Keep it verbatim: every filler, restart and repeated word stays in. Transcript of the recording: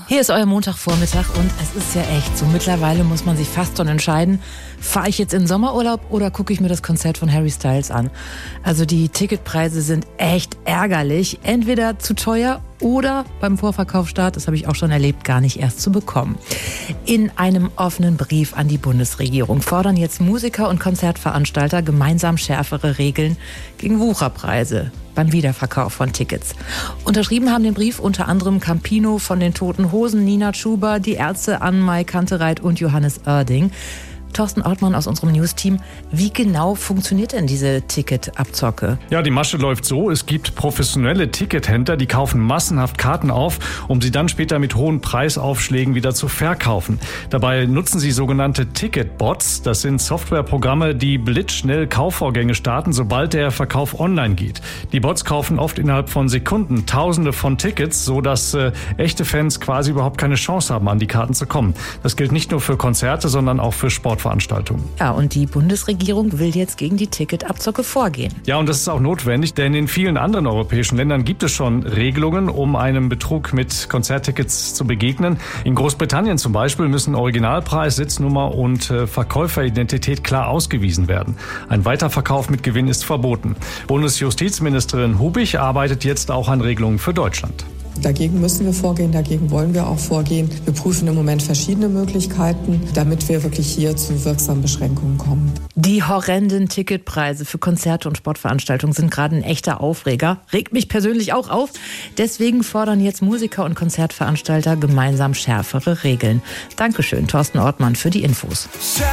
Hier ist euer Montagvormittag und es ist ja echt so, mittlerweile muss man sich fast schon entscheiden, fahre ich jetzt in Sommerurlaub oder gucke ich mir das Konzert von Harry Styles an? Also die Ticketpreise sind echt ärgerlich, entweder zu teuer oder beim Vorverkaufsstart, das habe ich auch schon erlebt, gar nicht erst zu bekommen. In einem offenen Brief an die Bundesregierung fordern jetzt Musiker und Konzertveranstalter gemeinsam schärfere Regeln gegen Wucherpreise beim Wiederverkauf von Tickets. Unterschrieben haben den Brief unter anderem Campino von den Toten Hosen, Nina Chuba, die Ärzte Anne-Mai Kantereit und Johannes Oerding. Thorsten Ortmann aus unserem News-Team. Wie genau funktioniert denn diese Ticketabzocke? Ja, die Masche läuft so. Es gibt professionelle Tickethändler, die kaufen massenhaft Karten auf, um sie dann später mit hohen Preisaufschlägen wieder zu verkaufen. Dabei nutzen sie sogenannte Ticketbots. Das sind Softwareprogramme, die blitzschnell Kaufvorgänge starten, sobald der Verkauf online geht. Die Bots kaufen oft innerhalb von Sekunden Tausende von Tickets, sodass äh, echte Fans quasi überhaupt keine Chance haben, an die Karten zu kommen. Das gilt nicht nur für Konzerte, sondern auch für Sport. Veranstaltungen. Ja, und die Bundesregierung will jetzt gegen die Ticketabzocke vorgehen. Ja, und das ist auch notwendig, denn in vielen anderen europäischen Ländern gibt es schon Regelungen, um einem Betrug mit Konzerttickets zu begegnen. In Großbritannien zum Beispiel müssen Originalpreis, Sitznummer und äh, Verkäuferidentität klar ausgewiesen werden. Ein Weiterverkauf mit Gewinn ist verboten. Bundesjustizministerin Hubich arbeitet jetzt auch an Regelungen für Deutschland. Dagegen müssen wir vorgehen, dagegen wollen wir auch vorgehen. Wir prüfen im Moment verschiedene Möglichkeiten, damit wir wirklich hier zu wirksamen Beschränkungen kommen. Die horrenden Ticketpreise für Konzerte und Sportveranstaltungen sind gerade ein echter Aufreger. Regt mich persönlich auch auf. Deswegen fordern jetzt Musiker und Konzertveranstalter gemeinsam schärfere Regeln. Dankeschön, Thorsten Ortmann, für die Infos.